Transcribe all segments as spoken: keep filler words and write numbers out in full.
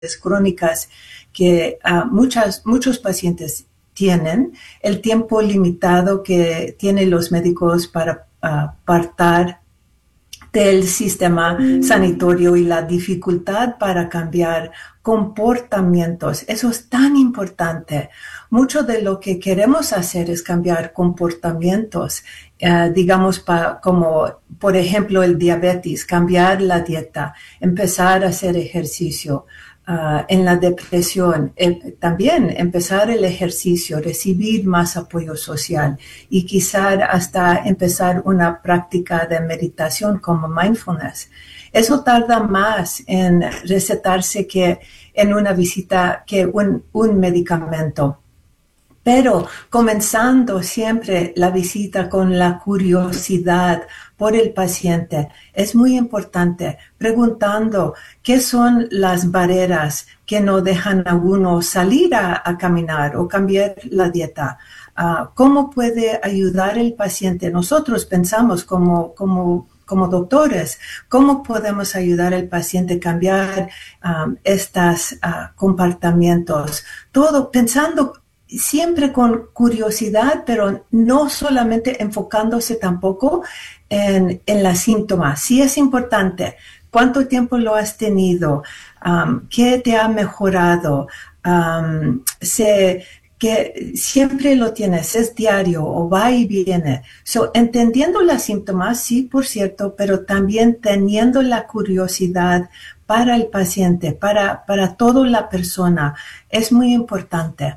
crónicas que uh, muchas, muchos pacientes tienen, el tiempo limitado que tienen los médicos para uh, apartar del sistema sanitario y la dificultad para cambiar comportamientos. Eso es tan importante. Mucho de lo que queremos hacer es cambiar comportamientos, uh, digamos, pa, como por ejemplo el diabetes, cambiar la dieta, empezar a hacer ejercicio. Uh, en la depresión, el, también empezar el ejercicio, recibir más apoyo social y quizá hasta empezar una práctica de meditación como mindfulness. Eso tarda más en recetarse que en una visita, que un, un medicamento. Pero comenzando siempre la visita con la curiosidad por el paciente, es muy importante, preguntando qué son las barreras que no dejan a uno salir a, a caminar o cambiar la dieta. Uh, ¿Cómo puede ayudar el paciente? Nosotros pensamos como, como, como doctores, ¿cómo podemos ayudar al paciente a cambiar um, estos uh, comportamientos? Todo pensando siempre con curiosidad, pero no solamente enfocándose tampoco en, en los síntomas. Sí es importante. ¿Cuánto tiempo lo has tenido? Um, ¿Qué te ha mejorado? Um, se, que siempre lo tienes, es diario o va y viene. So, entendiendo los síntomas, sí, por cierto, pero también teniendo la curiosidad para el paciente, para, para toda la persona, es muy importante.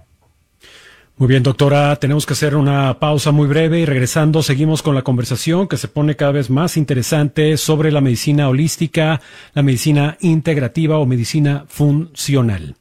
Muy bien, doctora, tenemos que hacer una pausa muy breve y regresando seguimos con la conversación que se pone cada vez más interesante sobre la medicina holística, la medicina integrativa o medicina funcional.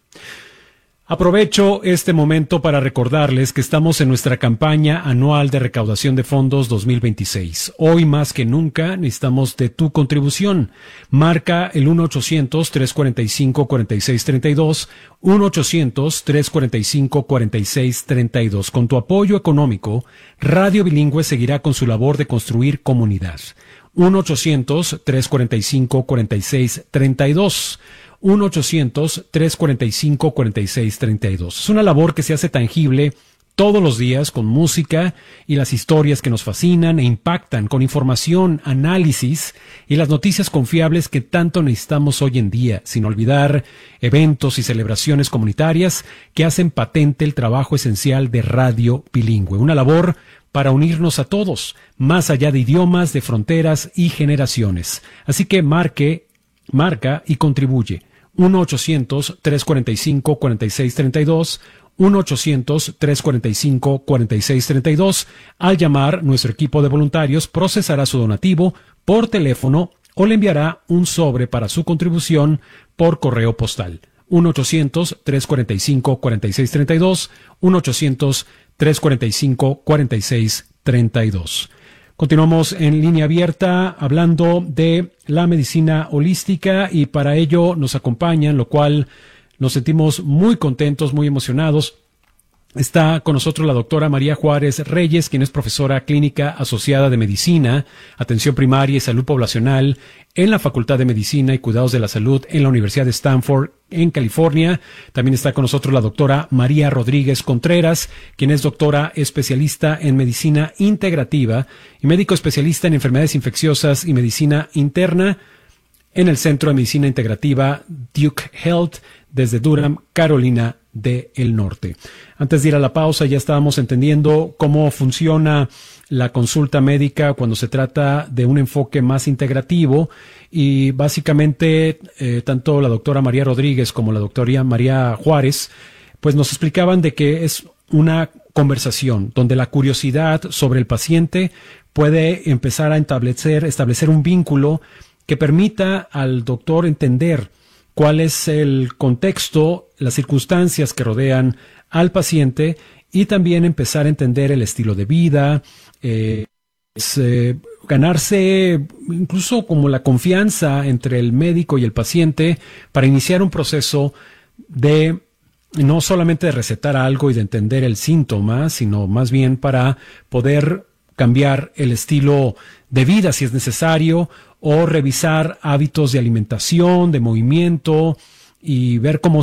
Aprovecho este momento para recordarles que estamos en nuestra campaña anual de recaudación de fondos dos mil veintiséis. Hoy más que nunca necesitamos de tu contribución. Marca el uno ochocientos, tres cuarenta y cinco, cuarenta y seis treinta y dos, uno ochocientos, tres cuarenta y cinco, cuarenta y seis treinta y dos. Con tu apoyo económico, Radio Bilingüe seguirá con su labor de construir comunidad. uno ochocientos, tres cuarenta y cinco, cuarenta y seis treinta y dos. uno ochocientos, tres cuarenta y cinco, cuarenta y seis treinta y dos. Es una labor que se hace tangible todos los días con música y las historias que nos fascinan e impactan, con información, análisis y las noticias confiables que tanto necesitamos hoy en día, sin olvidar eventos y celebraciones comunitarias que hacen patente el trabajo esencial de Radio Bilingüe. Una labor para unirnos a todos, más allá de idiomas, de fronteras y generaciones. Así que marque, marca y contribuye. uno ochocientos, tres cuarenta y cinco, cuarenta y seis treinta y dos, uno ochocientos, tres cuarenta y cinco, cuarenta y seis treinta y dos. Al llamar, nuestro equipo de voluntarios procesará su donativo por teléfono o le enviará un sobre para su contribución por correo postal. uno ochocientos, tres cuarenta y cinco, cuarenta y seis treinta y dos, uno ochocientos, tres cuarenta y cinco, cuarenta y seis treinta y dos. Continuamos en línea abierta hablando de la medicina holística y para ello nos acompañan, lo cual nos sentimos muy contentos, muy emocionados. Está con nosotros la doctora María Juárez Reyes, quien es profesora clínica asociada de Medicina, Atención Primaria y Salud Poblacional en la Facultad de Medicina y Cuidados de la Salud en la Universidad de Stanford, en California. También está con nosotros la doctora María Rodríguez Contreras, quien es doctora especialista en Medicina Integrativa y médico especialista en Enfermedades Infecciosas y Medicina Interna en el Centro de Medicina Integrativa Duke Health desde Durham, Carolina del Norte. Antes de ir a la pausa, ya estábamos entendiendo cómo funciona la consulta médica cuando se trata de un enfoque más integrativo y básicamente eh, tanto la doctora María Rodríguez como la doctora María Juárez pues nos explicaban de que es una conversación donde la curiosidad sobre el paciente puede empezar a establecer, establecer un vínculo que permita al doctor entender cuál es el contexto, las circunstancias que rodean al paciente y también empezar a entender el estilo de vida, eh, es, eh, ganarse incluso como la confianza entre el médico y el paciente para iniciar un proceso de no solamente de recetar algo y de entender el síntoma, sino más bien para poder cambiar el estilo de vida si es necesario o revisar hábitos de alimentación, de movimiento y ver cómo